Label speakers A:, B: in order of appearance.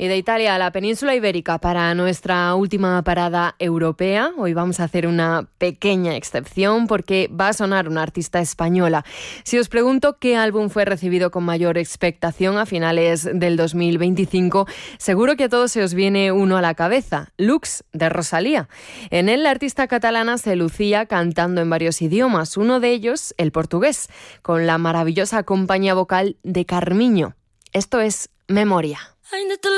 A: Y de Italia a la península ibérica para nuestra última parada europea. Hoy vamos a hacer una pequeña excepción porque va a sonar una artista española. Si os pregunto qué álbum fue recibido con mayor expectación a finales del 2025, seguro que a todos se os viene uno a la cabeza: Lux, de Rosalía. En él la artista catalana se lucía cantando en varios idiomas, uno de ellos el portugués, con la maravillosa compañía vocal de Carmiño. Esto es Memoria.